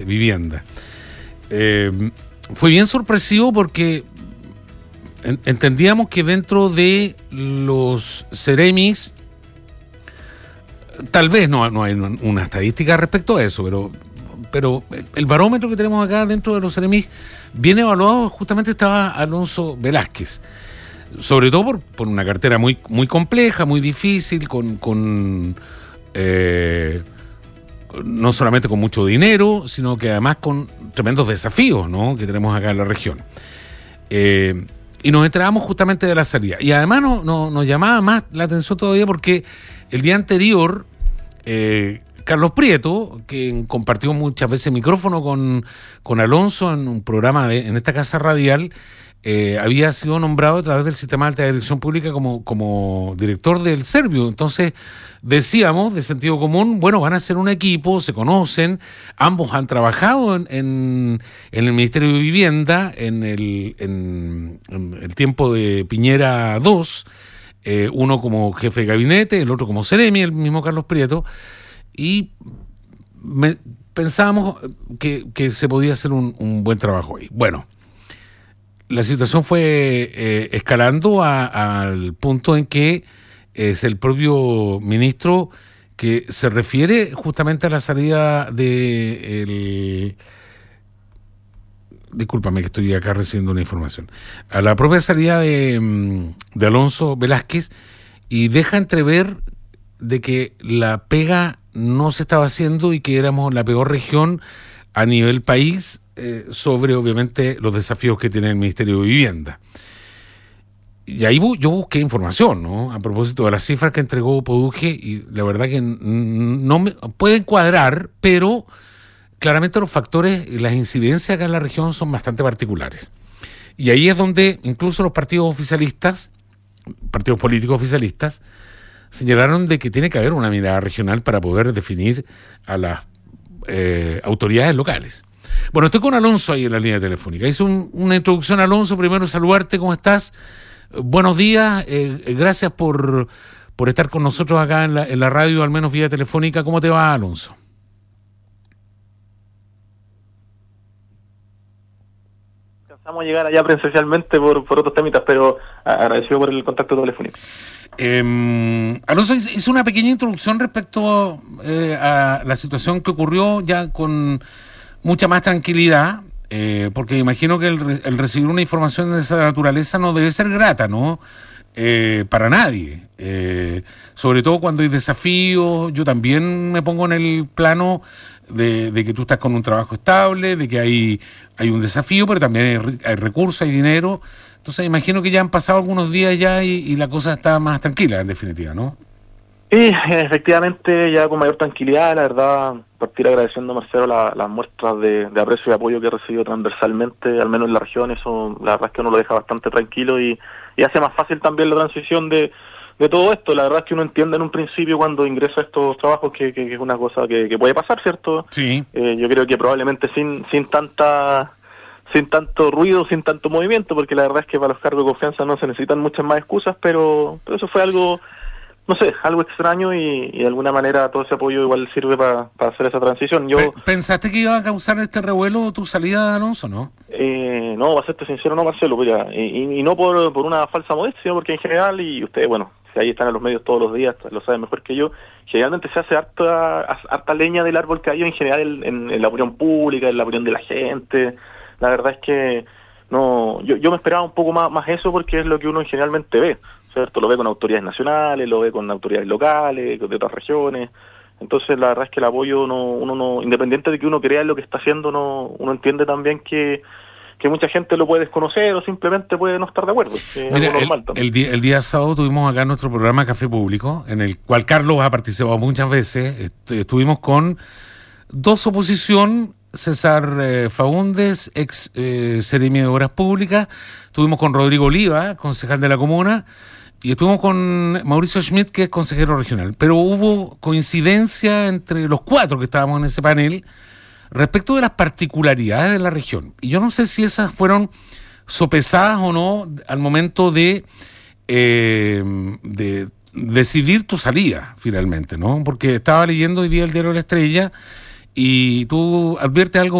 Vivienda. Fue bien sorpresivo porque entendíamos que dentro de los Ceremis, tal vez no hay una estadística respecto a eso, pero el barómetro que tenemos acá dentro de los Ceremis, bien evaluado, justamente estaba Alonso Velázquez. Sobre todo por una cartera muy, muy compleja, muy difícil, no solamente con mucho dinero, sino que además con tremendos desafíos, ¿no?, que tenemos acá en la región. Y nos enterábamos justamente de la salida. Y además nos llamaba más la atención todavía porque el día anterior, Carlos Prieto, que compartió muchas veces micrófono con Alonso en un programa en esta casa radial, había sido nombrado a través del Sistema de Alta Dirección Pública como director del Servio. Entonces decíamos, de sentido común, bueno, van a ser un equipo, se conocen, ambos han trabajado en el Ministerio de Vivienda en el tiempo de Piñera II, uno como jefe de gabinete, el otro como Ceremi, el mismo Carlos Prieto, y pensábamos que se podía hacer un buen trabajo ahí. Bueno, la situación fue escalando al punto en que es el propio ministro que se refiere justamente a la salida discúlpame que estoy acá recibiendo una información, a la propia salida de Alonso Velázquez, y deja entrever de que la pega no se estaba haciendo y que éramos la peor región a nivel país, sobre obviamente los desafíos que tiene el Ministerio de Vivienda. Y ahí yo busqué información, ¿no?, a propósito de las cifras que entregó Poduje, y la verdad que no me pueden cuadrar, pero claramente los factores y las incidencias acá en la región son bastante particulares. Y ahí es donde incluso los partidos políticos oficialistas, señalaron de que tiene que haber una mirada regional para poder definir a las autoridades locales. Bueno, estoy con Alonso ahí en la línea telefónica. Hice una introducción, Alonso. Primero saludarte, ¿cómo estás? Buenos días, gracias por estar con nosotros acá en la radio, al menos vía telefónica. ¿Cómo te va, Alonso? Alcanzamos a llegar allá presencialmente por otros temitas, pero agradecido por el contacto telefónico. Alonso hizo una pequeña introducción respecto a la situación que ocurrió ya con mucha más tranquilidad, porque imagino que el recibir una información de esa naturaleza no debe ser grata, ¿no?, para nadie, sobre todo cuando hay desafíos. Yo también me pongo en el plano de que tú estás con un trabajo estable, de que hay un desafío, pero también hay recursos, hay dinero. Entonces imagino que ya han pasado algunos días ya y la cosa está más tranquila, en definitiva, ¿no? Sí, efectivamente, ya con mayor tranquilidad, la verdad, partir agradeciendo a Marcelo las muestras de aprecio y apoyo que he recibido transversalmente, al menos en la región. Eso la verdad es que uno lo deja bastante tranquilo y hace más fácil también la transición de todo esto. La verdad es que uno entiende en un principio cuando ingresa a estos trabajos que es una cosa que puede pasar, ¿cierto? Sí. Yo creo que probablemente sin tanto ruido, sin tanto movimiento, porque la verdad es que para los cargos de confianza no se necesitan muchas más excusas, pero eso fue algo, no sé, algo extraño y de alguna manera todo ese apoyo igual sirve para hacer esa transición. ¿Pensaste que iba a causar este revuelo tu salida, Alonso, no? No, para serte sincero, no, Marcelo, y no por una falsa modestia, sino porque en general, y ustedes, bueno, si ahí están en los medios todos los días, lo saben mejor que yo, generalmente se hace harta leña del árbol caído en general en la opinión pública, en la opinión de la gente. La verdad es que no, yo me esperaba un poco más eso, porque es lo que uno generalmente ve, ¿cierto? Lo ve con autoridades nacionales, lo ve con autoridades locales, de otras regiones. Entonces la verdad es que el apoyo, uno no, independiente de que uno crea en lo que está haciendo, uno entiende también que mucha gente lo puede desconocer o simplemente puede no estar de acuerdo. Mira, el día sábado tuvimos acá nuestro programa Café Público, en el cual Carlos ha participado muchas veces. Estuvimos con dos oposición, César Faúndez, ex Seremi de Obras Públicas, estuvimos con Rodrigo Oliva, concejal de la comuna, y estuvimos con Mauricio Schmidt, que es consejero regional. Pero hubo coincidencia entre los cuatro que estábamos en ese panel respecto de las particularidades de la región. Y yo no sé si esas fueron sopesadas o no al momento de decidir tu salida, finalmente, ¿no? Porque estaba leyendo hoy día el diario La Estrella y tú adviertes algo